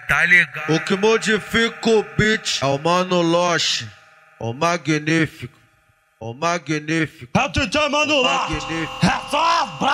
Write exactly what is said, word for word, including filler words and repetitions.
tá ligado? O que modifica o beat é o Mano Loche, o magnífico, o magnífico. É o D J Mano Loche, é só